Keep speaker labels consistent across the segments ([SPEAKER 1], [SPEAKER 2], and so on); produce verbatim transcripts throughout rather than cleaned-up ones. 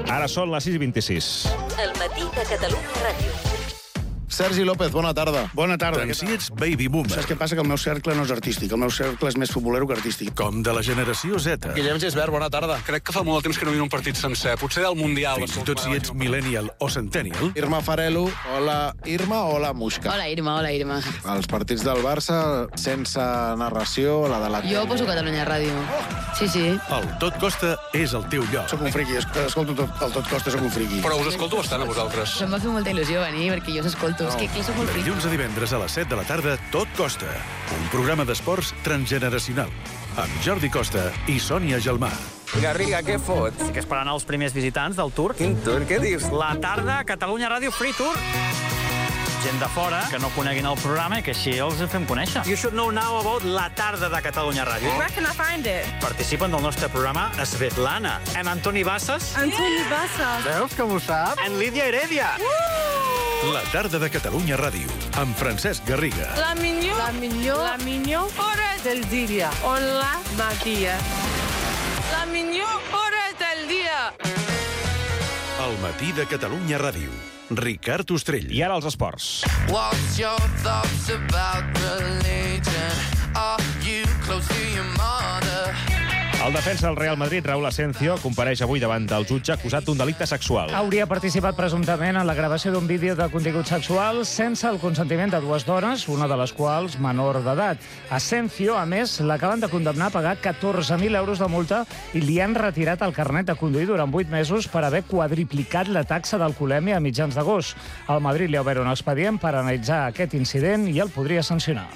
[SPEAKER 1] Ara són les sis i vint-i-sis.
[SPEAKER 2] El matí de Catalunya Ràdio.
[SPEAKER 3] Sergi López, bona tarda.
[SPEAKER 4] Bona tarda.
[SPEAKER 5] Tant si ets baby boomer.
[SPEAKER 4] Saps què passa? Que el meu cercle no és artístic. El meu cercle és més futbolero que artístic.
[SPEAKER 5] Com de la generació Z.
[SPEAKER 3] Guillem Gisbert, bona tarda.
[SPEAKER 6] Crec que fa molt de temps que no miro un partit sencer. Potser del Mundial.
[SPEAKER 5] Fins i tot si ets millennial o centennial.
[SPEAKER 3] Irma Farelo, hola Irma, hola Muixca.
[SPEAKER 7] Hola Irma, hola Irma.
[SPEAKER 3] Els partits del Barça sense narració, la de la...
[SPEAKER 7] Jo poso Catalunya Ràdio. Sí, sí.
[SPEAKER 5] El Tot Costa és el teu lloc.
[SPEAKER 4] Soc un friqui, escolto tot, el tot costa, soc un friqui.
[SPEAKER 6] Però us escolto bastant a vosaltres.
[SPEAKER 7] Em va fer molta il·lusió venir, perquè jo us escolto. No. És que aquí soc molt friqui.
[SPEAKER 5] Dilluns a divendres a les set de la tarda, Tot Costa. Un programa d'esports transgeneracional. Amb Jordi Costa i Sònia Gelmà.
[SPEAKER 8] Garriga, què fots? Que esperaran els primers visitants del Tour.
[SPEAKER 6] Quin Tour? Què dius?
[SPEAKER 8] La tarda, Catalunya Ràdio Free Tour. Gent de fora que no coneguin el programa i que així els fem conèixer. You should know now about La tarda de Catalunya Ràdio.
[SPEAKER 9] Where can I find it?
[SPEAKER 8] Participen del nostre programa Svetlana, en Antoni Bassas.
[SPEAKER 9] Antoni Bassas.
[SPEAKER 8] Veus com ho sap? En Lídia Heredia.
[SPEAKER 5] La tarda de Catalunya Ràdio, amb Francesc Garriga.
[SPEAKER 9] La millor, la millor, la millor hora del dia. Hola, Matia. La millor hora del dia.
[SPEAKER 5] El matí de Catalunya Ràdio. Ricard Ostrell.
[SPEAKER 1] I ara els esports.
[SPEAKER 10] What's your thoughts about religion? Are you close to your mother?
[SPEAKER 1] El defensa del Real Madrid, Raúl Asencio, compareix avui davant del jutge acusat d'un delicte sexual.
[SPEAKER 11] Hauria participat presumptament en la gravació d'un vídeo de contingut sexual sense el consentiment de dues dones, una de les quals menor d'edat. Asencio, a més, l'acaben de condemnar a pagar catorze mil euros de multa i li han retirat el carnet de conduir durant vuit mesos per haver quadriplicat la taxa d'alcoholèmia a mitjans d'agost. El Madrid li ha obert un expedient per analitzar aquest incident i el podria sancionar.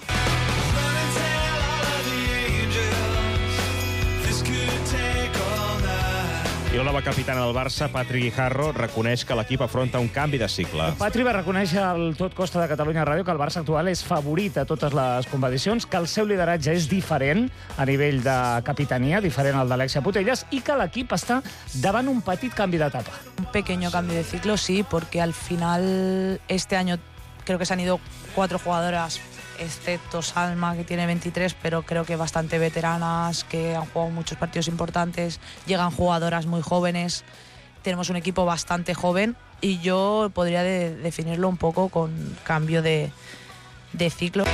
[SPEAKER 1] I la nova capitana del Barça, Patri Guijarro, reconeix que l'equip afronta un canvi de cicle.
[SPEAKER 11] Patri va reconèixer al Tot Costa de Catalunya Ràdio que el Barça actual és favorit a totes les competicions, que el seu lideratge és diferent a nivell de capitania, diferent al d'Alexia Putellas, i que l'equip està davant un petit canvi d'etapa.
[SPEAKER 12] Un pequeño cambio de ciclo, sí, porque al final este año creo que se han ido cuatro jugadoras, excepto Salma, que tiene veintitrés, pero creo que bastante veteranas, que han jugado muchos partidos importantes, llegan jugadoras muy jóvenes, tenemos un equipo bastante joven y yo podría de, definirlo un poco con cambio de, de ciclo.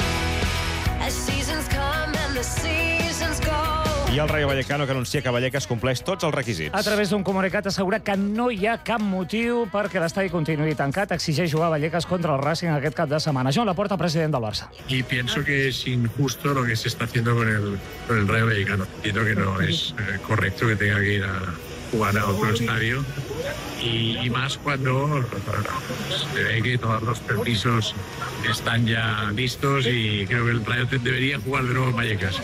[SPEAKER 1] I el Rayo Vallecano, que anuncia que Vallecas compleix tots els requisits.
[SPEAKER 11] A través d'un comunicat assegura que no hi ha cap motiu perquè l'estadi continuï tancat. Exigeix jugar a Vallecas contra el Racing aquest cap de setmana. Joan Laporta, president del Barça.
[SPEAKER 13] Y pienso que es injusto lo que se está haciendo con el, con el Rayo Vallecano. Entiendo que no es eh, correcto que tenga que ir a jugar a otro estadio. Y, y más cuando se ve que todos los permisos están ya listos y creo que el Rayo debería jugar de nuevo en Vallecas.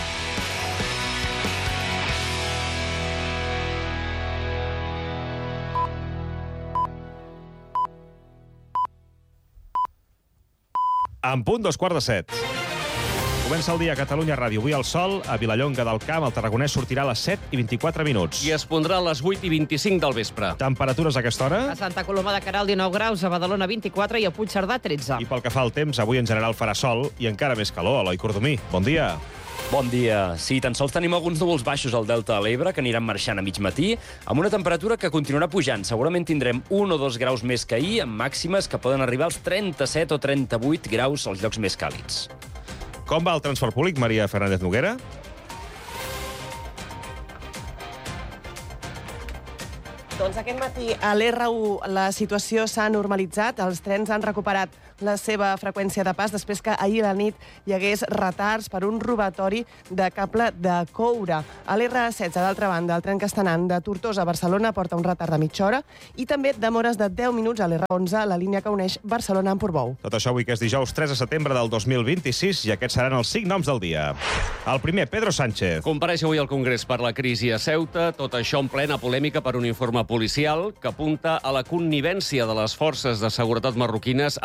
[SPEAKER 1] En punt, dos quarts de set. Comença el dia a Catalunya Ràdio. Avui el sol, a Vilallonga del Camp, el Tarragonès sortirà a les set i vint-i-quatre minuts.
[SPEAKER 14] I es pondrà a les vuit i vint-i-cinc del vespre.
[SPEAKER 1] Temperatures a aquesta hora?
[SPEAKER 15] A Santa Coloma de Queralt, dinou graus, a Badalona, vint-i-quatre, i a Puigcerdà, tretze.
[SPEAKER 1] I pel que fa al temps, avui en general farà sol i encara més calor. Eloi Cordomí, bon dia.
[SPEAKER 16] Bon dia. Sí, tan sols tenim alguns núvols baixos al Delta de l'Ebre que aniran marxant a mig matí, amb una temperatura que continuarà pujant. Segurament tindrem un o dos graus més que ahir, amb màximes que poden arribar als trenta-set o trenta-vuit graus als llocs més càlids.
[SPEAKER 1] Com va el transport públic, Maria Fernández Noguera?
[SPEAKER 17] Doncs aquest matí a l'R u la situació s'ha normalitzat, els trens han recuperat la seva freqüència de pas després que ahir a la nit hi hagués retards per un robatori de cable de coure. A l'R setze, d'altra banda, el tren castenant de Tortosa a Barcelona porta un retard de mitja hora i també demores de deu minuts a l'R onze, la línia que uneix Barcelona amb Portbou.
[SPEAKER 1] Tot això avui que és dijous tres de setembre del dos mil vint-i-sis i aquests seran els cinc noms del dia. El primer, Pedro Sánchez.
[SPEAKER 14] Compareix avui al Congrés per la crisi a Ceuta, tot això en plena polèmica per un informe policial que apunta a la connivència de les forces de seguretat marroquines amb l'Assad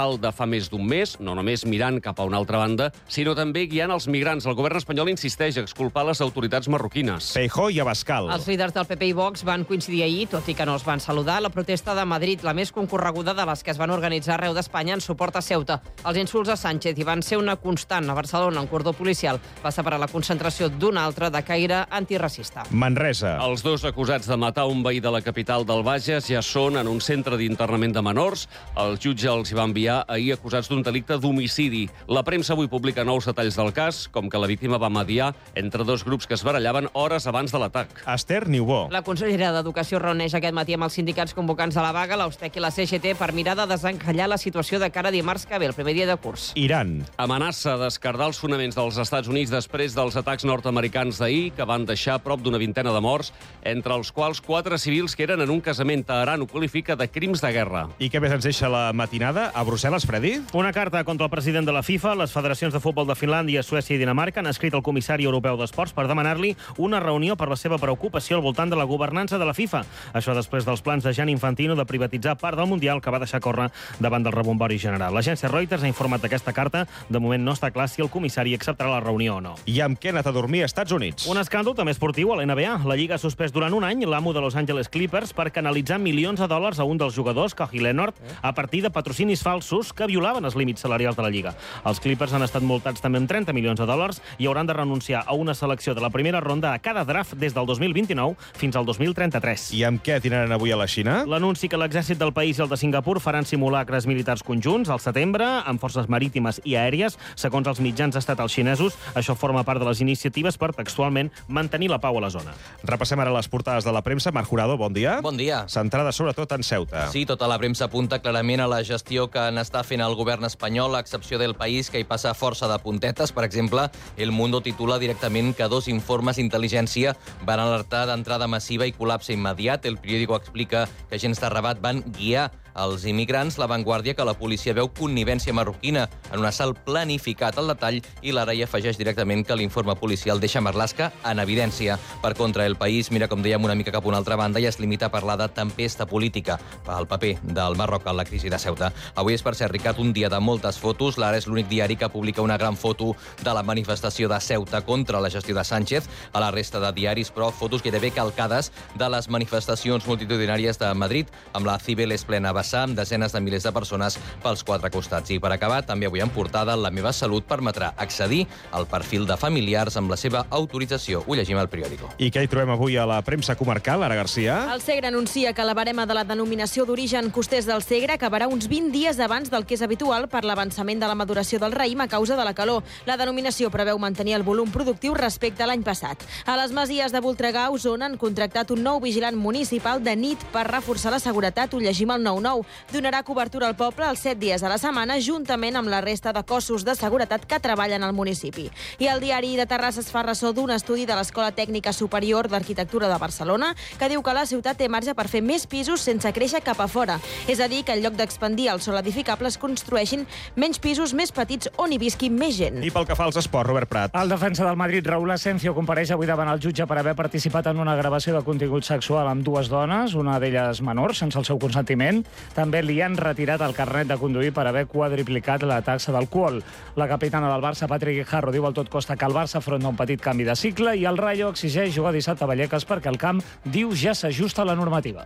[SPEAKER 14] l'assalt de fa més d'un mes, no només mirant cap a una altra banda, sinó també guiant els migrants. El govern espanyol insisteix a exculpar les autoritats marroquines.
[SPEAKER 1] Feijó i Abascal.
[SPEAKER 15] Els líders del P P i Vox van coincidir ahir, tot i que no es van saludar, la protesta de Madrid, la més concorreguda de les que es van organitzar arreu d'Espanya en suport a Ceuta. Els insults a Sánchez hi van ser una constant. A Barcelona, un cordó policial va separar la concentració d'una altra de caire antiracista.
[SPEAKER 1] Manresa.
[SPEAKER 14] Els dos acusats de matar un veí de la capital del Bages ja són en un centre d'internament de menors. El jutge els hi va enviar ahir acusats d'un delicte d'homicidi. La premsa avui publica nous detalls del cas, com que la víctima va mediar entre dos grups que es barallaven hores abans de l'atac.
[SPEAKER 1] Esther Niubó.
[SPEAKER 15] La consellera d'Educació reuneix aquest matí amb els sindicats convocants a la vaga, l'Austec i la C G T, per mirar de desencallar la situació de cara a dimarts que ve, el primer dia de curs.
[SPEAKER 1] Iran.
[SPEAKER 14] Amenaça d'esquerdar els fonaments dels Estats Units després dels atacs nord-americans d'ahir, que van deixar prop d'una vintena de morts, entre els quals quatre civils que eren en un casament. Teheran ho qualifica de crims de guerra.
[SPEAKER 1] I què més ens deixa la matinada? A Brussel·les, Freddy?
[SPEAKER 18] Una carta contra el president de la FIFA. Les federacions de futbol de Finlàndia, Suècia i Dinamarca han escrit al comissari europeu d'esports per demanar-li una reunió per la seva preocupació al voltant de la governança de la FIFA. Això després dels plans de Gianni Infantino de privatitzar part del Mundial, que va deixar córrer davant del rebombori general. L'agència Reuters ha informat d'aquesta carta. De moment no està clar si el comissari acceptarà la reunió o no.
[SPEAKER 1] I amb què ha anat a dormir als Estats Units?
[SPEAKER 18] Un escàndol també esportiu a l'N B A. La Lliga ha suspès durant un any l'amo de Los Angeles Clippers per canalitzar milions de dòlars a un dels jugadors, Kawhi Leonard, a partir de patrocinis falsos que violaven els límits salarials de la Lliga. Els Clippers han estat multats també amb trenta milions de dòlars i hauran de renunciar a una selecció de la primera ronda a cada draft des del dos mil vint-i-nou fins al dos mil trenta-tres.
[SPEAKER 1] I amb què dinaran avui a la Xina?
[SPEAKER 18] L'anunci que l'exèrcit del país i el de Singapur faran simulacres militars conjunts al setembre amb forces marítimes i aèries. Segons els mitjans estatals xinesos, això forma part de les iniciatives per textualment mantenir la pau a la zona.
[SPEAKER 1] Repassem ara les portades de la premsa. Marc Jurado, bon dia.
[SPEAKER 19] Bon dia.
[SPEAKER 1] Centrada sobretot en Ceuta.
[SPEAKER 19] Sí, tota la premsa apunta clarament a la gestió que n'està fent el govern espanyol, a excepció del País, que hi passa força de puntetes. Per exemple, El Mundo titula directament que dos informes d'intel·ligència van alertar d'entrada massiva i col·lapse immediat. El periòdico explica que agents de Rabat van guiar els immigrants. La Vanguardia que la policia veu connivència marroquina en un assalt planificat al detall, i l'Ara hi afegeix directament que l'informe policial deixa Marlaska en evidència. Per contra, El País mira, com dèiem, una mica cap a una altra banda i es limita a parlar de tempesta política pel paper del Marroc en la crisi de Ceuta. Avui és, per ser Ricard, un dia de moltes fotos. L'Ara és l'únic diari que publica una gran foto de la manifestació de Ceuta contra la gestió de Sánchez. A la resta de diaris, però, fotos gairebé calcades de les manifestacions multitudinàries de Madrid, amb la Cibeles plena vessar, amb desenes de milers de persones pels quatre costats. I per acabar, també avui en portada, La meva salut permetrà accedir al perfil de familiars amb la seva autorització. Ho llegim al periòdico.
[SPEAKER 1] I què hi trobem avui a la premsa comarcal, Ara Garcia?
[SPEAKER 20] El Segre anuncia que la barema de la denominació d'origen Costers del Segre acabarà uns vint dies abans del que és habitual per l'avançament de la maduració del raïm a causa de la calor. La denominació preveu mantenir el volum productiu respecte a l'any passat. A les Masies de Voltregà, a Osona, han contractat un nou vigilant municipal de nit per reforçar la seguretat. Ho llegim al nou nou. Donarà cobertura al poble els set dies a la setmana, juntament amb la resta de cossos de seguretat que treballen al municipi. I el diari de Terrassa es fa ressò d'un estudi de l'Escola Tècnica Superior d'Arquitectura de Barcelona que diu que la ciutat té marge per fer més pisos sense créixer cap a fora. És a dir, que en lloc d'expandir el sòl edificable es construeixin menys pisos més petits on hi visqui més gent.
[SPEAKER 1] I pel que fa als esports, Robert Prat.
[SPEAKER 11] El defensa del Madrid, Raúl Asensio, compareix avui davant el jutge per haver participat en una gravació de contingut sexual amb dues dones, una d'elles menor, sense el seu consentiment. També li han retirat el carnet de conduir per haver quadriplicat la taxa d'alcohol. La capitana del Barça, Patrick Guijarro, diu al Tot Costa que el Barça afronta un petit canvi de cicle i el Rayo exigeix jugar dissabte a Vallecas perquè el camp, diu, ja s'ajusta a la normativa.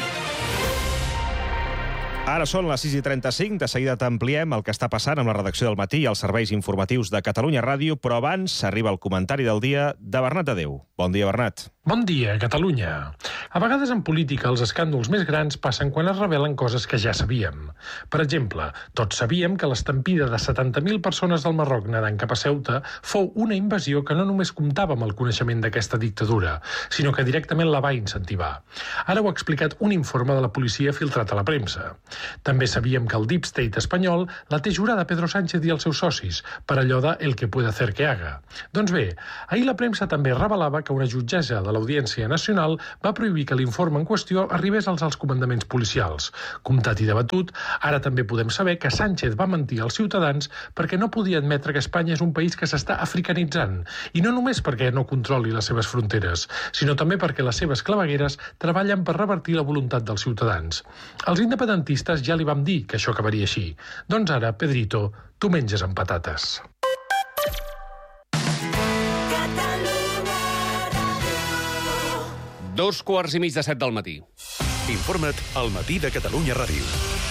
[SPEAKER 1] Ara són les sis i trenta-cinc. De seguida t'ampliem el que està passant amb la redacció del Matí i els serveis informatius de Catalunya Ràdio, però abans arriba el comentari del dia de Bernat Adeu. Bon dia, Bernat.
[SPEAKER 21] Bon dia, Catalunya. A vegades en política els escàndols més grans passen quan es revelen coses que ja sabíem. Per exemple, tots sabíem que l'estampida de setanta mil persones del Marroc nedant cap a Ceuta fou una invasió que no només comptava amb el coneixement d'aquesta dictadura, sinó que directament la va incentivar. Ara ho ha explicat un informe de la policia filtrat a la premsa. També sabíem que el Deep State espanyol la té jurada Pedro Sánchez i els seus socis, per allò de el que puede hacer que haga. Doncs bé, ahir la premsa també revelava que una jutgessa de l'Audiència Nacional va prohibir prohibir que l'informe en qüestió arribés als alts comandaments policials. Comptat i debatut, ara també podem saber que Sánchez va mentir als ciutadans perquè no podia admetre que Espanya és un país que s'està africanitzant, i no només perquè no controli les seves fronteres, sinó també perquè les seves clavegueres treballen per revertir la voluntat dels ciutadans. Els independentistes ja li vam dir que això acabaria així. Doncs ara, Pedrito, tu menges amb patates.
[SPEAKER 14] Dos quarts i mig de set del matí.
[SPEAKER 5] Informa't al Matí de Catalunya Ràdio.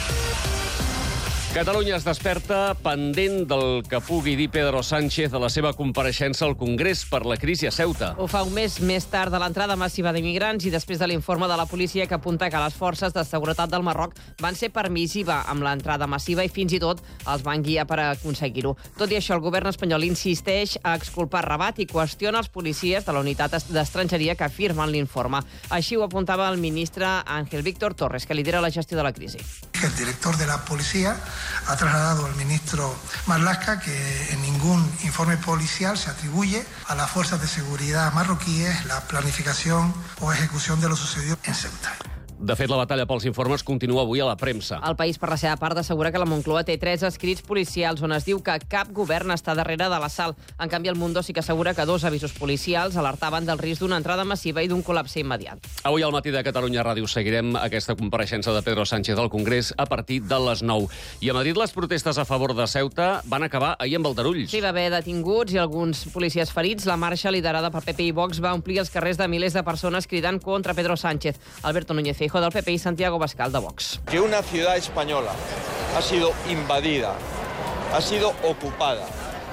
[SPEAKER 14] Catalunya es desperta pendent del que pugui dir Pedro Sánchez a la seva compareixença al Congrés per la crisi a Ceuta.
[SPEAKER 15] Ho fa un mes més tard de l'entrada massiva d'immigrants i després de l'informe de la policia que apunta que les forces de seguretat del Marroc van ser permissiva amb l'entrada massiva i fins i tot els van guiar per aconseguir-ho. Tot i això, el govern espanyol insisteix a exculpar Rabat i qüestiona els policies de la unitat d'estrangeria que afirmen l'informe. Així ho apuntava el ministre Ángel Víctor Torres, que lidera la gestió de la crisi.
[SPEAKER 2] El director de la policía ha trasladado al ministro Marlaska que en ningún informe policial se atribuye a las fuerzas de seguridad marroquíes la planificación o ejecución de lo sucedido en Ceuta.
[SPEAKER 14] De fet, la batalla pels informes continua avui a la premsa.
[SPEAKER 15] El País, per la seva part, assegura que la Moncloa té tres escrits policials on es diu que cap govern està darrere de l'assalt. En canvi, el Mundo sí que assegura que dos avisos policials alertaven del risc d'una entrada massiva i d'un col·lapse immediat.
[SPEAKER 14] Avui al Matí de Catalunya Ràdio seguirem aquesta compareixença de Pedro Sánchez al Congrés a partir de les nou. I a Madrid les protestes a favor de Ceuta van acabar ahir amb Aldarulls.
[SPEAKER 15] Sí, va haver detinguts i alguns policies ferits. La marxa liderada per P P i Vox va omplir els carrers de milers de persones cridant contra Pedro Sánchez. Alberto Núñez Feijóo del P P i Santiago Bascal de Vox.
[SPEAKER 22] Que una ciudad española ha sido invadida, ha sido ocupada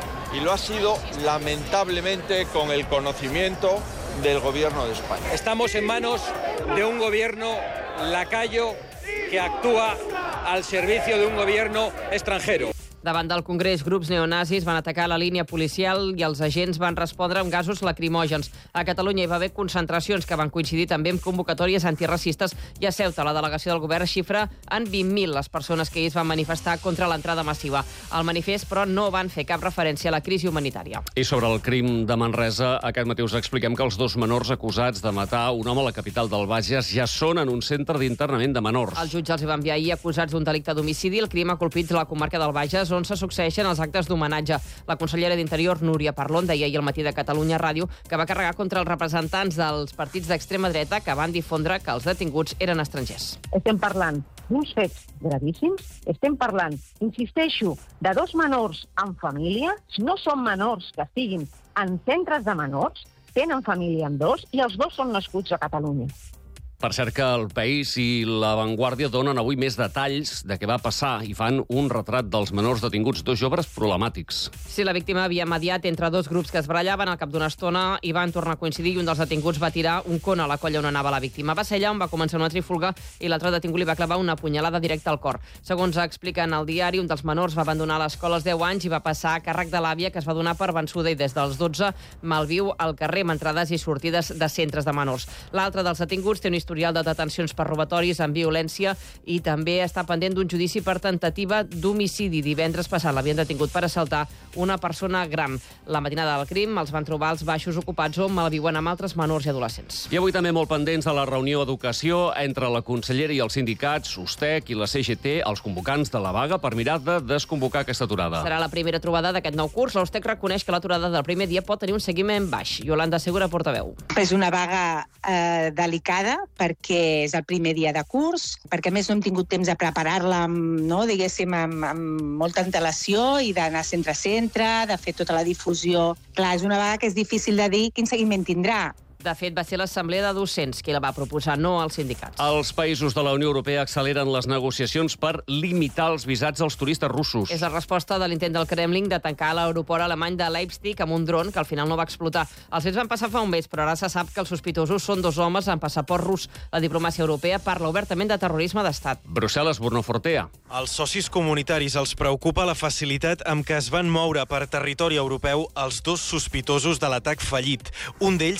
[SPEAKER 22] y lo ha sido lamentablemente con el conocimiento del gobierno de España.
[SPEAKER 23] Estamos en manos de un gobierno lacayo que actúa al servicio de un gobierno extranjero.
[SPEAKER 15] Davant del Congrés, grups neonazis van atacar la línia policial i els agents van respondre amb gasos lacrimògens. A Catalunya hi va haver concentracions que van coincidir també amb convocatòries antiracistes i a Ceuta la delegació del govern xifra en vint mil les persones que hi es van manifestar contra l'entrada massiva. Al manifest, però, no van fer cap referència a la crisi humanitària.
[SPEAKER 14] I sobre el crim de Manresa, aquest matí us expliquem que els dos menors acusats de matar un home a la capital del Bages ja són en un centre d'internament de menors.
[SPEAKER 15] El jutge els va enviar ahir acusats d'un delicte d'homicidi. El crim ha colpit la comarca del Bages, on se succeeixen els actes d'homenatge. La consellera d'Interior, Núria Parlon, deia ahir al Matí de Catalunya Ràdio que va carregar contra els representants dels partits d'extrema dreta que van difondre que els detinguts eren estrangers.
[SPEAKER 24] Estem parlant d'uns fets gravíssims, estem parlant, insisteixo, de dos menors amb família, no són menors que estiguin en centres de menors, tenen família amb dos i els dos són nascuts a Catalunya.
[SPEAKER 14] Per cert que El País i La Vanguardia donen avui més detalls de què va passar i fan un retrat dels menors detinguts, dos joves problemàtics.
[SPEAKER 15] Sí, la víctima havia mediat entre dos grups que es barallaven, al cap d'una estona i van tornar a coincidir i un dels detinguts va tirar un con a la colla on anava la víctima. Va ser allà on va començar una trifulga i l'altre detingut li va clavar una punyalada directa al cor. Segons explica en el diari, un dels menors va abandonar l'escola als deu anys i va passar a càrrec de l'àvia, que es va donar per vençuda i des dels dotze malviu al carrer amb entrades i sortides de centres de menors. L'altre dels detinguts té un historial de detencions per robatoris amb violència i també està pendent d'un judici per tentativa d'homicidi. Divendres passat l'havien detingut per assaltar una persona gran. La matinada del crim els van trobar als baixos ocupats on malviuen amb altres menors i adolescents.
[SPEAKER 14] I avui també molt pendents de la reunió d'educació entre la consellera i els sindicats, USTEC i la C G T, els convocants de la vaga, per mirar de desconvocar aquesta aturada.
[SPEAKER 15] Serà la primera trobada d'aquest nou curs. La USTEC reconeix que l'aturada del primer dia pot tenir un seguiment baix. Yolanda Segura, portaveu.
[SPEAKER 25] És una vaga eh, delicada perquè és el primer dia de curs, perquè a més no hem tingut temps de preparar-la amb, no, diguéssim, amb, amb molta antelació i d'anar centre a centre, de fer tota la difusió. Clar, és una vaga que és difícil de dir quin seguiment tindrà.
[SPEAKER 15] De fet, va ser l'Assemblea de Docents qui la va proposar, no als sindicats.
[SPEAKER 14] Els països de la Unió Europea acceleren les negociacions per limitar els visats als turistes russos.
[SPEAKER 15] És la resposta de l'intent del Kremlin de tancar l'aeroport alemany de Leipzig amb un dron que al final no va explotar. Els fets van passar fa un mes, però ara se sap que els sospitosos són dos homes amb passaport rus. La diplomàcia europea parla obertament de terrorisme d'estat.
[SPEAKER 14] Brussel·les burnofortea.
[SPEAKER 26] Als socis comunitaris els preocupa la facilitat amb què es van moure per territori europeu els dos sospitosos de l'atac fallit. Un d'ells va arribar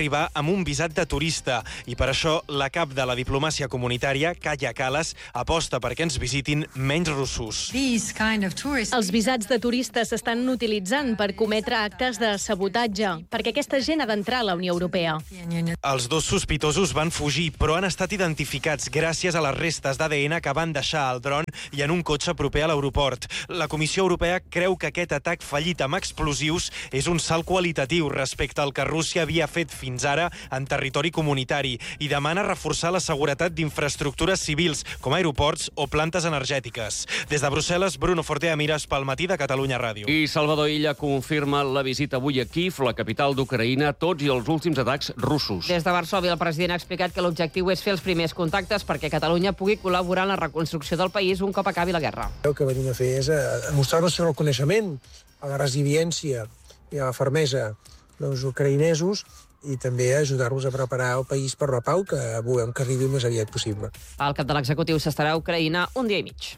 [SPEAKER 26] arribar amb un visat de turista i per això la cap de la diplomàcia comunitària, Kaja Kallas, aposta perquè ens visitin menys russos.
[SPEAKER 3] Els visats de turistes s'estan utilitzant per cometre actes de sabotatge, perquè aquesta gent ha d'entrar a la Unió Europea.
[SPEAKER 26] Els dos sospitosos van fugir, però han estat identificats gràcies a les restes d'A D N que van deixar al dron i en un cotxe proper a l'aeroport. La Comissió Europea creu que aquest atac fallit amb explosius és un salt qualitatiu respecte al que Rússia havia fet fins ara en territori comunitari i demana reforçar la seguretat d'infraestructures civils, com aeroports o plantes energètiques. Des de Brussel·les, Bruno Fortea Mires pel Matí de Catalunya Ràdio.
[SPEAKER 14] I Salvador Illa confirma la visita avui a Kíev, la capital d'Ucraïna, tots i els últims atacs russos.
[SPEAKER 15] Des de Varsòvia, el president ha explicat que l'objectiu és fer els primers contactes perquè Catalunya pugui col·laborar en la reconstrucció del país un cop acabi la guerra.
[SPEAKER 4] El que venim a fer és a mostrar el nostre reconeixement a la resiliència i a la fermesa dels ucraïnesos i també ajudar-los a preparar el país per la pau, que volem que arribi el més aviat possible.
[SPEAKER 15] El cap de l'executiu s'estarà a Ucraïna un dia i mig.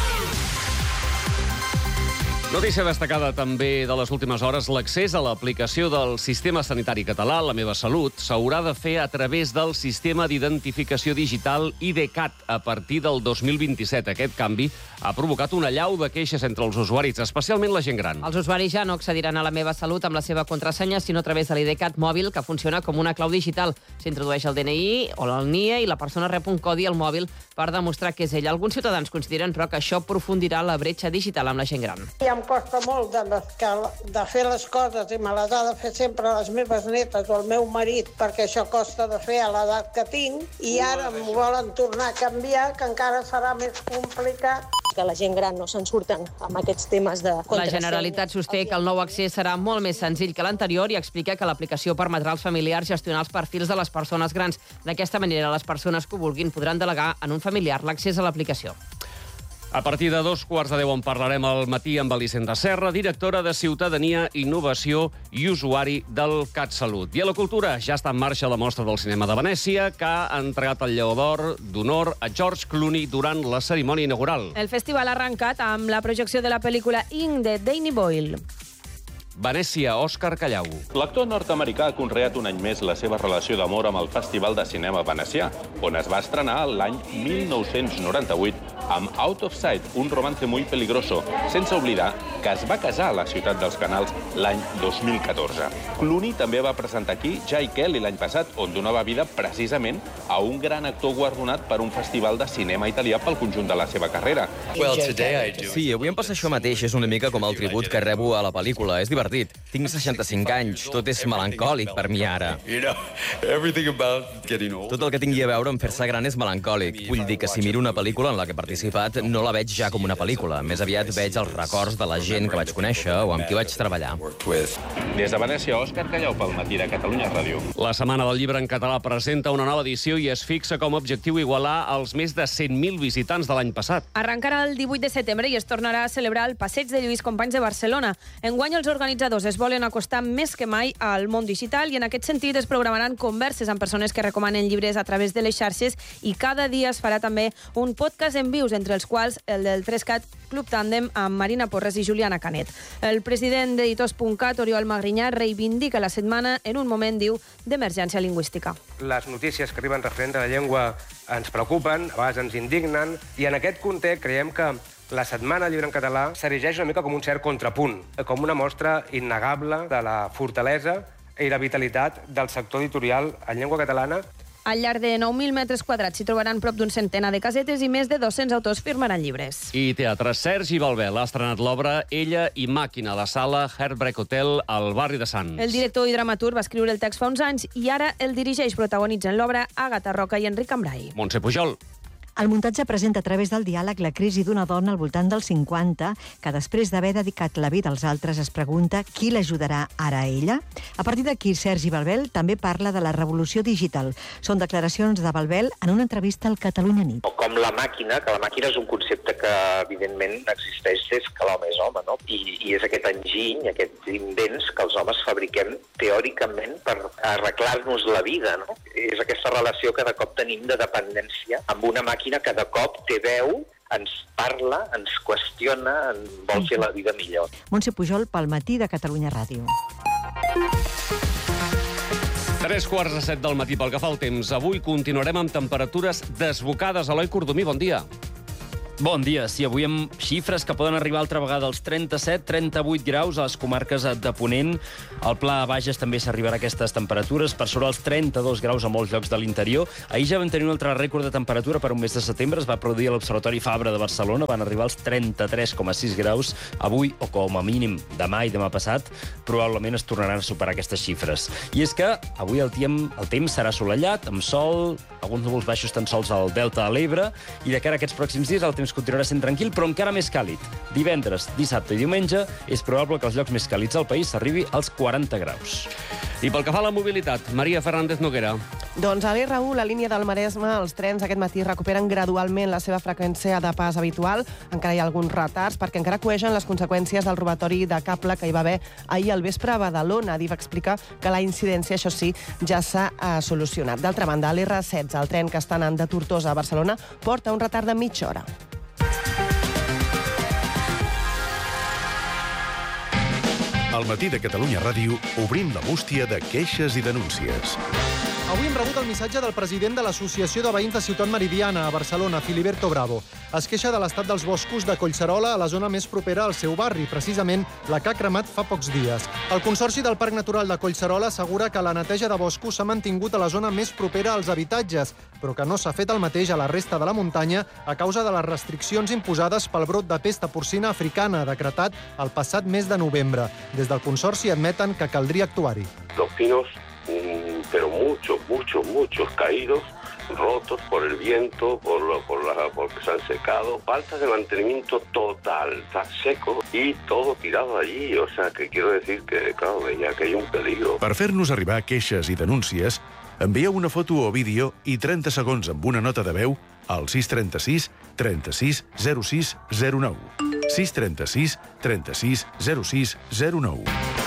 [SPEAKER 14] Notícia destacada també de les últimes hores, l'accés a l'aplicació del sistema sanitari català, La meva salut, s'haurà de fer a través del sistema d'identificació digital IDCAT a partir del dos mil vint-i-set. Aquest canvi ha provocat una allau de queixes entre els usuaris, especialment la gent gran.
[SPEAKER 15] Els usuaris ja no accediran a La meva salut amb la seva contrasenya, sinó a través de l'IDCAT mòbil, que funciona com una clau digital. S'introdueix el D N I o el N I E i la persona rep un codi al mòbil per demostrar que és ell. Alguns ciutadans consideren, però, que això aprofundirà la bretxa digital amb la gent gran.
[SPEAKER 6] I em costa molt de, de fer les coses i me les ha de fer sempre les meves netes o el meu marit, perquè això costa de fer a l'edat que tinc, i ara m'ho volen tornar a canviar, que encara serà més complicat.
[SPEAKER 7] Que la gent gran no se'n surten amb aquests temes de contrasenya.
[SPEAKER 15] La Generalitat sosté que el nou accés serà molt més senzill que l'anterior i explica que l'aplicació permetrà als familiars gestionar els perfils de les persones grans. D'aquesta manera, les persones que ho vulguin podran delegar en un familiar l'accés a l'aplicació.
[SPEAKER 14] A partir de dos quarts de deu en parlarem al matí amb Elisenda Serra, directora de Ciutadania, Innovació i Usuari del CatSalut. I a la cultura ja està en marxa la mostra del cinema de Venècia, que ha entregat el Lleó d'Or d'honor a George Clooney durant la cerimònia inaugural.
[SPEAKER 20] El festival ha arrencat amb la projecció de la pel·lícula Ink de Danny Boyle.
[SPEAKER 14] Venècia, Òscar Callau.
[SPEAKER 8] L'actor nord-americà ha conreat un any més la seva relació d'amor amb el Festival de Cinema Venecià, on es va estrenar l'any mil nou-cents noranta-vuit amb Out of Sight, un romance muy peligroso, sense oblidar que es va casar a la ciutat dels Canals l'any dos mil catorze. Clooney també va presentar aquí Jai Kelly l'any passat, on donava vida precisament a un gran actor guardonat per un festival de cinema italià pel conjunt de la seva carrera.
[SPEAKER 9] Sí, avui em passa això mateix, és una mica com el tribut que rebo a la pel·lícula, és divertit. Tinc seixanta-cinc anys, tot és melancòlic per mi ara. Tot el que tingui a veure amb fer-se gran és melancòlic. Vull dir que si miro una pel·lícula en la que he participat, no la veig ja com una pel·lícula. Més aviat veig els records de la gent que vaig conèixer o amb qui vaig treballar.
[SPEAKER 8] Des de Venècia, Òscar Callau pel Matí de Catalunya Ràdio.
[SPEAKER 14] La Setmana del Llibre en català presenta una nova edició i es fixa com a objectiu igualar els més de cent mil visitants de l'any passat.
[SPEAKER 20] Arrencarà el divuit de setembre i es tornarà a celebrar el Passeig de Lluís Companys de Barcelona. Enguany els organitzadors es volen acostar més que mai al món digital i en aquest sentit es programaran converses amb persones que recomanen llibres a través de les xarxes i cada dia es farà també un podcast en vius, entre els quals el del tres cat Club Tàndem amb Marina Porres i Juliana Canet. El president d'Editors punt cat, Oriol Magrinyà, reivindica la setmana en un moment, diu, d'emergència lingüística.
[SPEAKER 27] Les notícies que arriben referents a la llengua ens preocupen, a vegades ens indignen, i en aquest context creiem que la Setmana del Llibre en català s'erigeix una mica com un cert contrapunt, com una mostra innegable de la fortalesa i la vitalitat del sector editorial en llengua catalana.
[SPEAKER 20] Al llarg de nou mil metres quadrats s'hi trobaran prop d'un centenar de casetes i més de dos-cents autors firmaran llibres.
[SPEAKER 14] I teatre. Sergi Balbel ha estrenat l'obra Ella i Màquina a la sala Heartbreak Hotel al barri de Sants.
[SPEAKER 20] El director i dramaturg va escriure el text fa uns anys i ara el dirigeix, protagonitzen l'obra Àgata Roca i Enric Cambrai.
[SPEAKER 14] Montse Pujol.
[SPEAKER 28] El muntatge presenta a través del diàleg la crisi d'una dona al voltant dels cinquanta que després d'haver dedicat la vida als altres es pregunta qui l'ajudarà ara a ella. A partir d'aquí, Sergi Balbel també parla de la revolució digital. Són declaracions de Balbel en una entrevista al Catalunya Nit.
[SPEAKER 29] Com la màquina, que la màquina és un concepte que evidentment existeix des que l'home és home, no? I, i és aquest enginy, aquests invents que els homes fabriquem teòricament per arreglar-nos la vida, no? És aquesta relació que de cop tenim de dependència amb una màquina que de cop té veu, ens parla, ens qüestiona, ens vol fer la vida millor.
[SPEAKER 28] Montse Pujol pel Matí de Catalunya Ràdio.
[SPEAKER 14] Tres quarts de set del matí pel que fa al temps. Avui continuarem amb temperatures desbocades. Eloi Cordomí, bon dia.
[SPEAKER 1] Bon dia. Sí, avui amb xifres que poden arribar altra vegada als trenta-set trenta-vuit graus a les comarques de Ponent. Al Pla Bages també s'arribarà a aquestes temperatures, per sobre els trenta-dos graus a molts llocs de l'interior. Ahir ja vam tenir un altre rècord de temperatura per un mes de setembre. Es va produir a l'Observatori Fabra de Barcelona. Van arribar als trenta-tres coma sis graus. Avui, o com a mínim demà i demà passat, probablement es tornaran a superar aquestes xifres. I és que avui el temps, el temps serà assolellat, amb sol, alguns núvols baixos tan sols al Delta de l'Ebre, i de cara a aquests pròxims dies el temps continuarà sent tranquil, però encara més càlid. Divendres, dissabte i diumenge és probable que els llocs més càlids del país s'arribi als quaranta graus.
[SPEAKER 14] I pel que fa a la mobilitat, Maria Fernández Noguera.
[SPEAKER 10] Doncs a l'R u, la línia del Maresme, els trens aquest matí recuperen gradualment la seva freqüència de pas habitual. Encara hi ha alguns retards perquè encara coegen les conseqüències del robatori de cable que hi va haver ahir al vespre a Badalona. Adif explica que la incidència, això sí, ja s'ha eh, solucionat. D'altra banda, a l'R setze, el tren que està anant de Tortosa a Barcelona, porta un retard de mitja hora.
[SPEAKER 5] Al matí de Catalunya Ràdio obrim la bústia de queixes i denúncies.
[SPEAKER 11] Avui hem rebut el missatge del president de l'Associació de Veïns de Ciutat Meridiana, a Barcelona, Filiberto Bravo. Es queixa de l'estat dels boscos de Collserola, a la zona més propera al seu barri, precisament la que ha cremat fa pocs dies. El Consorci del Parc Natural de Collserola assegura que la neteja de boscos s'ha mantingut a la zona més propera als habitatges, però que no s'ha fet el mateix a la resta de la muntanya a causa de les restriccions imposades pel brot de pesta porcina africana, decretat el passat mes de novembre. Des del Consorci admeten que caldria actuar-hi.
[SPEAKER 12] Los pinos, pero muchos, muchos, muchos caídos, rotos por el viento, por lo, por la, porque se han secado, falta de mantenimiento total, está seco y todo tirado allí, o sea, que quiero decir que, claro, ya que hay un peligro.
[SPEAKER 5] Per fer-nos arribar queixes i denúncies, envieu una foto o vídeo i trenta segons amb una nota de veu al sis trenta-sis trenta-sis zero sis zero nou. sis trenta-sis trenta-sis zero sis zero nou.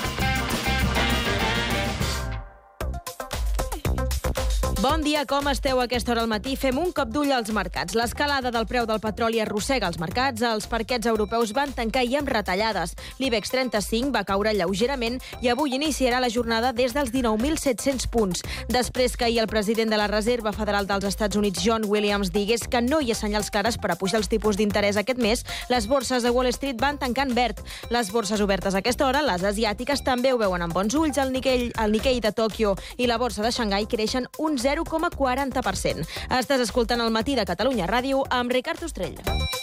[SPEAKER 20] Bon dia, com esteu a aquesta hora al matí? Fem un cop d'ull als mercats. L'escalada del preu del petroli arrossega els mercats. Els parquets europeus van tancar i amb retallades. L'IBEX trenta-cinc va caure lleugerament i avui iniciarà la jornada des dels dinou mil set-cents punts. Després que ahir el president de la Reserva Federal dels Estats Units, John Williams, digués que no hi ha senyals clares per a pujar els tipus d'interès aquest mes, les borses de Wall Street van tancar en verd. Les borses obertes a aquesta hora, les asiàtiques, també ho veuen amb bons ulls. El Nikkei, el Nikkei de Tòquio i la borsa de Xangai creixen un zero coma quaranta per cent. Estàs escoltant el matí de Catalunya Ràdio amb Ricard Ostrell.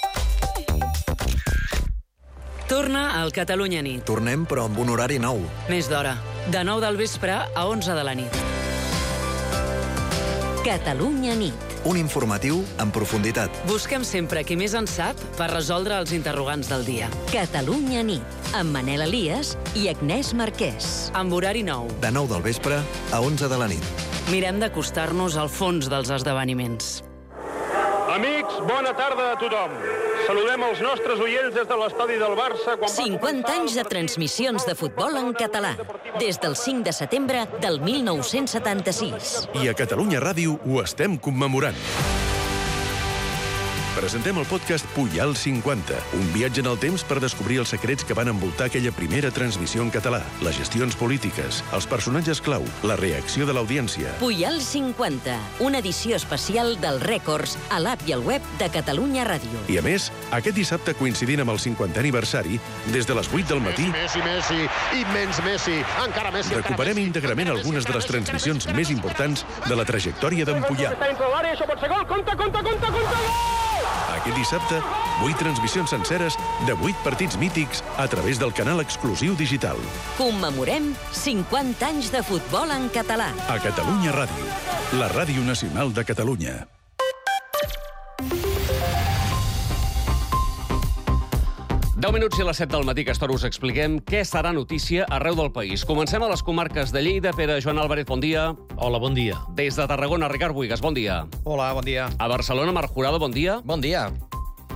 [SPEAKER 13] Torna al Catalunya Nit.
[SPEAKER 16] Tornem, però amb un horari nou.
[SPEAKER 13] Més d'hora. De nou del vespre a onze de la nit.
[SPEAKER 28] Catalunya Nit.
[SPEAKER 16] Un informatiu en profunditat.
[SPEAKER 13] Busquem sempre qui més en sap per resoldre els interrogants del dia.
[SPEAKER 28] Catalunya Nit, amb Manel Elias i Agnès Marquès.
[SPEAKER 13] Amb horari nou.
[SPEAKER 16] De nou del vespre a onze de la nit.
[SPEAKER 13] Mirem d'acostar-nos al fons dels esdeveniments.
[SPEAKER 17] Amics, bona tarda a tothom. Saludem els nostres oients des de l'estadi del Barça. Quan
[SPEAKER 28] cinquanta anys de transmissions de futbol en català. Des del cinc de setembre del mil nou-cents setanta-sis.
[SPEAKER 5] I a Catalunya Ràdio ho estem commemorant. Presentem el podcast Pujal cinquanta, un viatge en el temps per descobrir els secrets que van envoltar aquella primera transmissió en català, les gestions polítiques, els personatges clau, la reacció de l'audiència.
[SPEAKER 28] Pujal cinquanta, una edició especial dels rècords a l'app i al web de Catalunya Ràdio.
[SPEAKER 5] I a més, aquest dissabte, coincidint amb el cinquantè aniversari, des de les vuit del matí,
[SPEAKER 18] Messi, Messi, immens Messi, encara Messi,
[SPEAKER 5] recuperem íntegrament algunes de les transmissions més importants de la trajectòria d'en Pujal.
[SPEAKER 17] Això pot ser gol, compte, compte, compte, compte, gol!
[SPEAKER 5] Aquest dissabte, vuit transmissions senceres de vuit partits mítics a través del canal exclusiu digital.
[SPEAKER 28] Commemorem cinquanta anys de futbol en català.
[SPEAKER 5] A Catalunya Ràdio, la ràdio nacional de Catalunya.
[SPEAKER 14] deu minuts i a les set del matí, aquesta hora us expliquem què serà notícia arreu del país. Comencem a les comarques de Lleida. Pere Joan Álvarez, bon dia.
[SPEAKER 19] Hola, bon dia.
[SPEAKER 14] Des de Tarragona, Ricard Buigas, bon dia.
[SPEAKER 19] Hola, bon dia.
[SPEAKER 14] A Barcelona, Marc Jurado, bon dia.
[SPEAKER 19] Bon dia.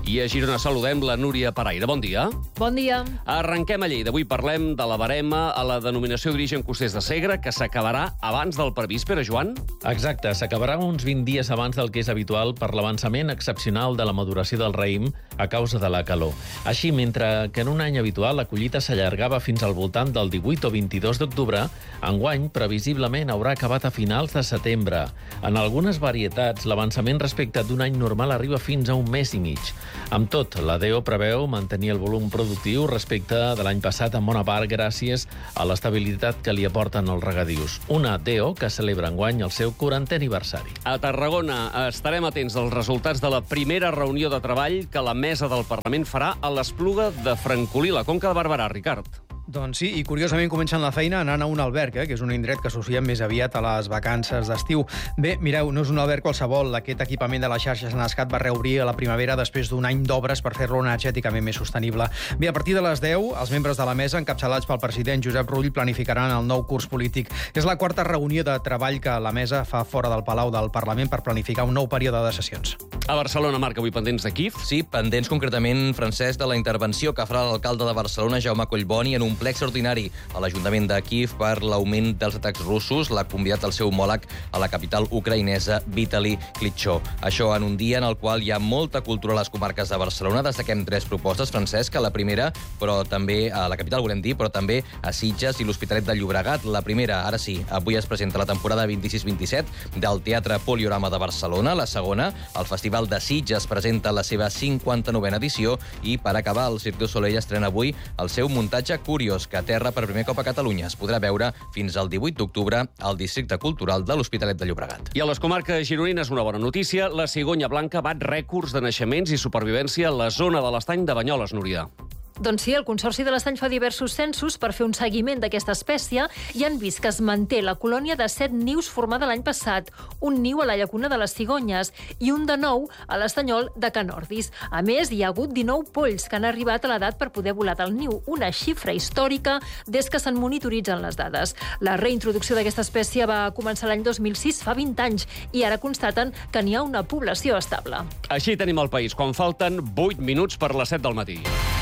[SPEAKER 14] I a Girona saludem la Núria Paraire. Bon dia.
[SPEAKER 15] Bon dia.
[SPEAKER 14] Arrenquem a Lleida. Avui parlem de la barema a la denominació d'origen costers de Segre, que s'acabarà abans del previst, Pere Joan?
[SPEAKER 2] Exacte, s'acabarà uns vint dies abans del que és habitual per l'avançament excepcional de la maduració del raïm a causa de la calor. Així, mentre que en un any habitual la collita s'allargava fins al voltant del divuit o vint-i-dos d'octubre, enguany, previsiblement, haurà acabat a finals de setembre. En algunes varietats, l'avançament respecte d'un any normal arriba fins a un mes i mig. Amb tot, la D E O preveu mantenir el volum productiu respecte de l'any passat en bona part gràcies a l'estabilitat que li aporten els regadius. Una D E O que celebra enguany el seu quarantè aniversari.
[SPEAKER 14] A Tarragona estarem atents als resultats de la primera reunió de treball que la mesa del Parlament farà a l'Espluga de Francolí, la Conca de Barberà, Ricard.
[SPEAKER 3] Doncs sí, i curiosament comencen la feina anant a un alberg, eh, que és un indret que associem més aviat a les vacances d'estiu. Bé, mireu, no és un alberg qualsevol. Aquest equipament de la xarxa Senascat va reobrir a la primavera després d'un any d'obres per fer-lo energèticament més sostenible. Bé, a partir de les deu, els membres de la mesa, encapçalats pel president Josep Rull, planificaran el nou curs polític. És la quarta reunió de treball que la mesa fa fora del Palau del Parlament per planificar un nou període de sessions.
[SPEAKER 14] A Barcelona, Marc, avui pendents de Kíev?
[SPEAKER 9] Sí, pendents concretament, Francesc, de la intervenció que farà l'alcalde de Barcelona, Jaume Collboni, en un ple extraordinari a l'Ajuntament de Kíev per l'augment dels atacs russos. L'ha convidat el seu homòleg a la capital ucraïnesa, Vitali Klitschko. Això en un dia en el qual hi ha molta cultura a les comarques de Barcelona. Destaquem tres propostes, Francesc, a la primera, però també a la capital, volem dir, però també a Sitges i l'Hospitalet de Llobregat. La primera, ara sí, avui es presenta la temporada vint-i-sis vint-i-set del Teatre Poliorama de Barcelona. La segona, el Festival de Sitges presenta la seva cinquanta-novena edició i, per acabar, el Cirque du Soleil estrena avui el seu muntatge Curiós, que aterra per primer cop a Catalunya. Es podrà veure fins al divuit d'octubre al Districte Cultural de l'Hospitalet de Llobregat.
[SPEAKER 14] I a les comarques gironines, una bona notícia, la cigonya blanca bat rècords de naixements i supervivència a la zona de l'estany de Banyoles, Núria.
[SPEAKER 19] Doncs sí, el Consorci de l'Estany fa diversos censos per fer un seguiment d'aquesta espècie i han vist que es manté la colònia de set nius formada l'any passat, un niu a la llacuna de les Cigonyes i un de nou a l'estanyol de Canordis. A més, hi ha hagut dinou polls que han arribat a l'edat per poder volar del niu, una xifra històrica des que se'n monitoritzen les dades. La reintroducció d'aquesta espècie va començar l'any dos mil sis, fa vint anys, i ara constaten que n'hi ha una població estable.
[SPEAKER 14] Així tenim el país, quan falten vuit minuts per les set del matí.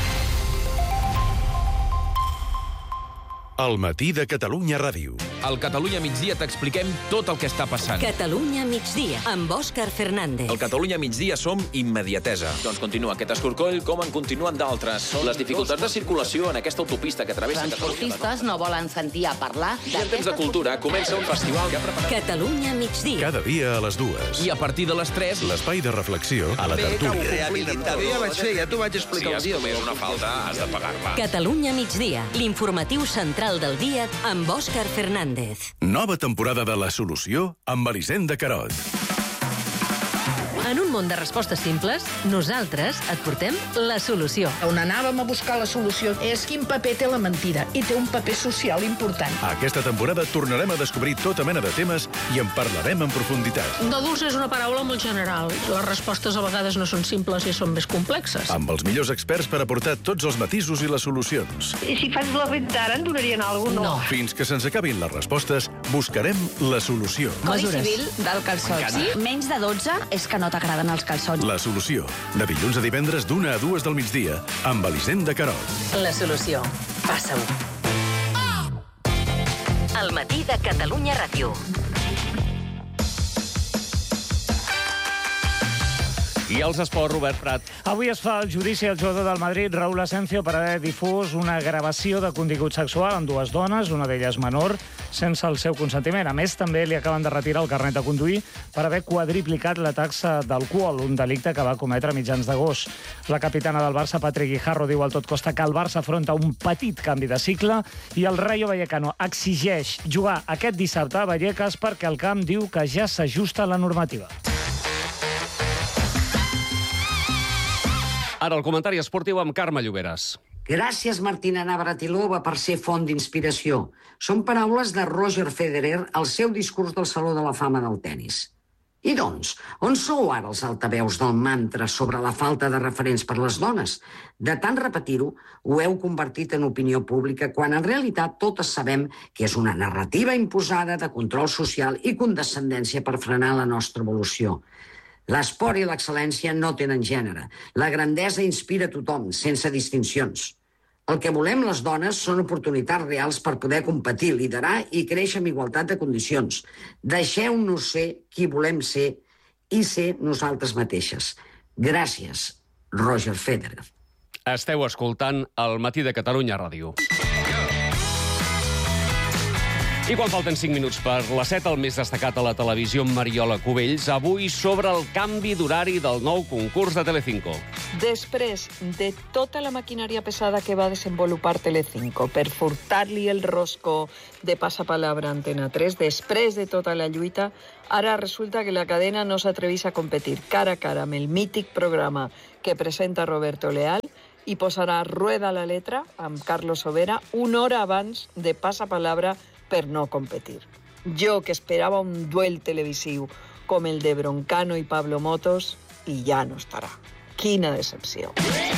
[SPEAKER 5] El matí de Catalunya Ràdio.
[SPEAKER 21] Al Catalunya migdia t'expliquem tot el que està passant.
[SPEAKER 22] Catalunya migdia, amb Òscar Fernández.
[SPEAKER 21] Al Catalunya migdia som immediatesa.
[SPEAKER 23] Doncs continua aquest escorcoll com en continuen d'altres. Les dificultats de circulació en aquesta autopista que travessa Catalunya.
[SPEAKER 24] Transportistes no volen sentir a parlar
[SPEAKER 23] I en temps de cultura comença un festival que ha preparat...
[SPEAKER 22] Catalunya migdia.
[SPEAKER 5] Cada dia a les dues.
[SPEAKER 21] I a partir de les tres...
[SPEAKER 5] L'espai de reflexió a la tertúlia.
[SPEAKER 23] Ja vaig fer, ja t'ho vaig explicar. Si has comès una falta, has de pagar-la.
[SPEAKER 22] Catalunya migdia, l'informatiu central del dia amb Òscar Fernández.
[SPEAKER 5] Nova temporada de La Solució amb Elisenda Carot.
[SPEAKER 22] En un món de respostes simples, nosaltres et portem la solució.
[SPEAKER 25] On anàvem a buscar la solució és quin paper té la mentida, i té un paper social important.
[SPEAKER 5] Aquesta temporada tornarem a descobrir tota mena de temes i en parlarem en profunditat.
[SPEAKER 25] Nòduls és una paraula molt general. Les respostes a vegades no són simples i són més complexes.
[SPEAKER 5] Amb els millors experts per aportar tots els matisos i les solucions.
[SPEAKER 25] I si faig la venta ara, en donarien alguna cosa? No.
[SPEAKER 5] Fins que se'ns acabin les respostes, buscarem la solució.
[SPEAKER 25] Codi civil del calçot.
[SPEAKER 23] Sí?
[SPEAKER 25] Menys de dotze és que no t'agraden els calçons.
[SPEAKER 5] La Solució, de dilluns a divendres d'una a dues del migdia, amb Elisenda Carot.
[SPEAKER 22] La solució. Passa-ho. El matí de Catalunya Ràdio.
[SPEAKER 14] I els esports, Robert Prat.
[SPEAKER 26] Avui es fa el judici al jugador del Madrid, Raúl Asencio, per haver difús una gravació de contingut sexual amb dues dones, una d'elles menor, sense el seu consentiment. A més, també li acaben de retirar el carnet de conduir per haver quadriplicat la taxa d'alcohol, un delicte que va cometre a mitjans d'agost. La capitana del Barça, Patrick Guijarro, diu al Tot Costa que el Barça afronta un petit canvi de cicle i el Rayo Vallecano exigeix jugar aquest dissabte a Vallecas perquè el camp diu que ja s'ajusta a la normativa.
[SPEAKER 14] Ara el comentari esportiu amb Carme Lloberes.
[SPEAKER 30] Gràcies, Martina Navratilova, per ser font d'inspiració. Són paraules de Roger Federer al seu discurs del Saló de la Fama del Tenis. I doncs, on sou ara els altaveus del mantra sobre la falta de referents per les dones? De tant repetir-ho, ho heu convertit en opinió pública, quan en realitat totes sabem que és una narrativa imposada de control social i condescendència per frenar la nostra evolució. L'esport i l'excel·lència no tenen gènere. La grandesa inspira tothom, sense distincions. El que volem les dones són oportunitats reals per poder competir, liderar i créixer amb igualtat de condicions. Deixeu-nos ser qui volem ser i ser nosaltres mateixes. Gràcies, Roger Federer.
[SPEAKER 14] Esteu escoltant El matí de Catalunya Ràdio. I quan falten cinc minuts per les set, el més destacat a la televisió Mariola Cubells, avui sobre el canvi d'horari del nou concurs de Telecinco.
[SPEAKER 1] Després de tota la maquinària pesada que va desenvolupar Telecinco per furtar-li el rosco de Passapalabra a Antena tres, després de tota la lluita, ara resulta que la cadena no s'atreveix a competir cara a cara amb el mític programa que presenta Roberto Leal i posarà Rueda la letra amb Carlos Sobera una hora abans de Passapalabra per no competir. Jo, que esperava un duel televisiu com el de Broncano i Pablo Motos, i ja no estarà. Quina decepció.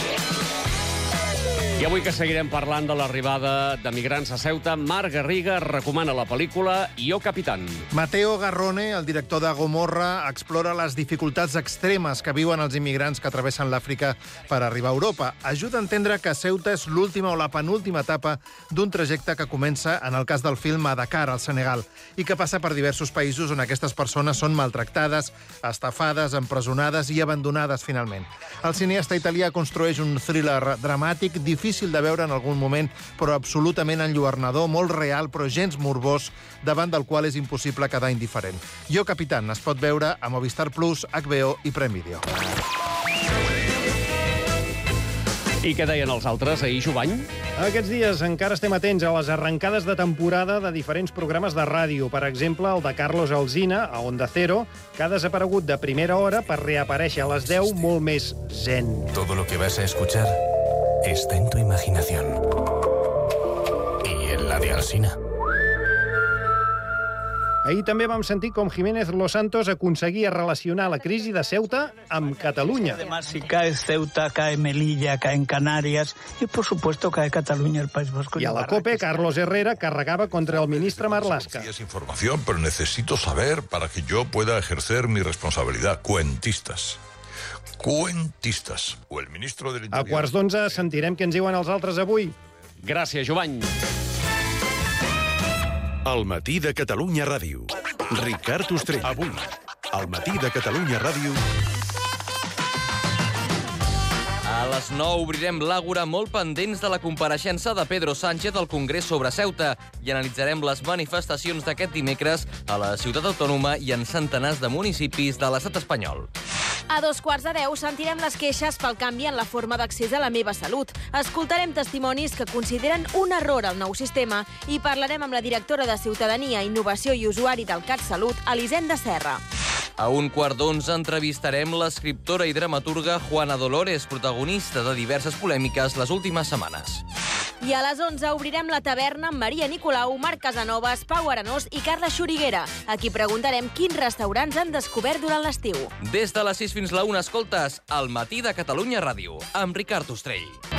[SPEAKER 14] I avui que seguirem parlant de l'arribada de migrants a Ceuta, Marc Garriga recomana la pel·lícula Yo Capitán.
[SPEAKER 4] Mateo Garrone, el director de Gomorra, explora les dificultats extremes que viuen els immigrants que travessen l'Àfrica per arribar a Europa. Ajuda a entendre que Ceuta és l'última o la penúltima etapa d'un trajecte que comença, en el cas del film, a Dakar, al Senegal, i que passa per diversos països on aquestes persones són maltractades, estafades, empresonades i abandonades finalment. El cineasta italià construeix un thriller dramàtic, difícil de veure en algun moment, però absolutament enlluernador, molt real, però gens morbós, davant del qual és impossible quedar indiferent. Yo Capitán es pot veure a Movistar Plus, H B O i Prime Video.
[SPEAKER 14] I què deien els altres ahir, Jovany?
[SPEAKER 6] Aquests dies encara estem atents a les arrencades de temporada de diferents programes de ràdio. Per exemple, el de Carlos Alsina, a Onda Cero, que ha desaparegut de primera hora per reaparèixer a les deu molt més zen.
[SPEAKER 7] Todo lo que vas a escuchar está en tu imaginación. Y en la de Alsina.
[SPEAKER 6] Ahir també vam sentir com Jiménez Los Santos aconseguia relacionar la crisi de Ceuta amb Catalunya.
[SPEAKER 8] Además, si cae Ceuta, cae Melilla, caen Canarias y, por supuesto, cae Cataluña, el País Vasco.
[SPEAKER 6] I a la COPE, Carlos Herrera carregava contra el ministre Marlaska.
[SPEAKER 10] Es información, pero necesito saber para que yo pueda ejercer mi responsabilidad. Cuentistas. Cuentistas. O el ministro del Interior.
[SPEAKER 6] A quarts d'onze sentirem què ens diuen els altres avui.
[SPEAKER 14] Gràcies, Jovany.
[SPEAKER 5] El matí de Catalunya Ràdio. Ricard Ostrell. Avui, al matí de Catalunya Ràdio.
[SPEAKER 9] A les nou obrirem l'àgora molt pendents de la compareixença de Pedro Sánchez al Congrés sobre Ceuta i analitzarem les manifestacions d'aquest dimecres a la ciutat autònoma i en centenars de municipis de l'estat espanyol.
[SPEAKER 20] A dos quarts de deu sentirem les queixes pel canvi en la forma d'accés a la Meva Salut. Escoltarem testimonis que consideren un error el nou sistema i parlarem amb la directora de Ciutadania, Innovació i Usuari del CatSalut, Elisenda Serra.
[SPEAKER 9] A un quart d'onze entrevistarem l'escriptora i dramaturga Juana Dolores, protagonista de diverses polèmiques les últimes setmanes.
[SPEAKER 20] I a les onze obrirem la taverna amb Maria Nicolau, Marc Casanovas, Pau Arenós i Carla Xuriguera. Aquí preguntarem quins restaurants han descobert durant l'estiu.
[SPEAKER 9] Des de les sis fins la una escoltes El matí de Catalunya Ràdio, amb Ricard Ostrell.